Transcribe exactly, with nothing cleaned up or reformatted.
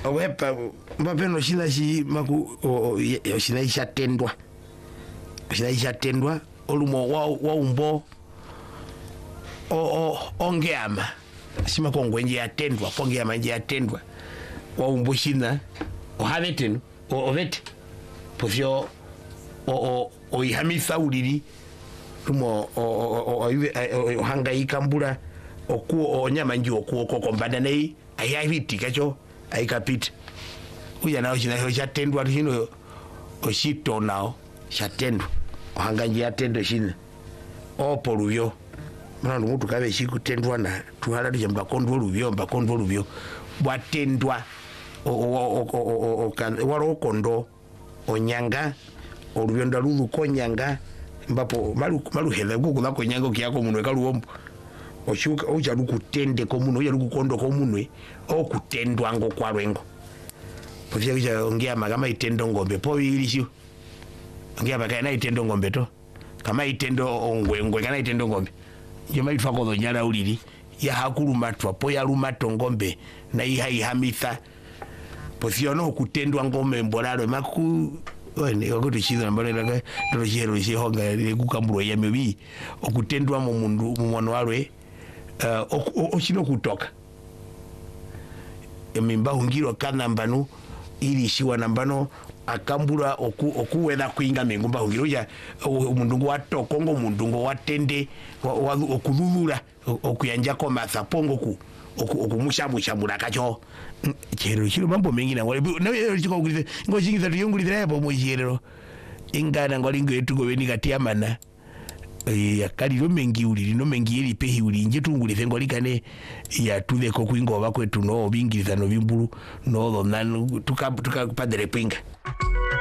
owepa mapeno shina shi maku shina isha tendwa shina isha tendwa olumo wa wa umbo o o ongeama sima kongwe nje atendwa kongeama nje atendwa wa umbo shina o havetenu o ovete povyo o o o ihamisa ulili lumo o o o hangaika mbula okuo onyama nji okuo kokombana nei ayaviti kacho aikapita uya nao china chatendwa hino oshito nao chatendwa ohanga nji atendo shina opo luvyo mwana mutu kabe shikutendwa na tuhala tujamba kondwo luvyo mba kondwo luvyo bwatendwa o o o o waro kondo onyanga oluvyo ndaluzu konyanga mbapo malu malu hele gukula konyanga kyako munwe kaluombo oshuka oja lukutende ko muno oja lukukondo ko munwe okutendwa ngo kwalwengo povya kuja ongea magama itendo ngombe po ilisho ongea baka na itendo ngombe to kama itendo ongwe ngwe kana itendo ngombe yema itwa ko nyala ulili ya hakulu matwa po ya lumato ngombe na iha ihamitha povya no kutendwa ngombe mbolalo maku wene okuti chizo nambale laka ndo chero chihonga lekukambulwa ya mebi okutendwa mu mundu mu mwana walwe uh, ochino kutoka emimba hungiro kana mbanu ili shiwa nambano akambula oku okuweza kuinga mengumba hungiro ya umundu ngo watoko ngo mundu ngo watende okududura okuyanja ko masapongo ku okumushamusha mulakacho chero chiro mambo mengi na ngole nawe chiko kulize ngo chingiza tuyungulira hapo mu chero ingana ngolingo yetu go beni katiamana eh akali lo mengi uli no mengi eri pehi uli nje tungulise ngolikane ya tuve ko kwingo bakwetu no bingiriza no bimbulu no dona tuka tuka padre pinga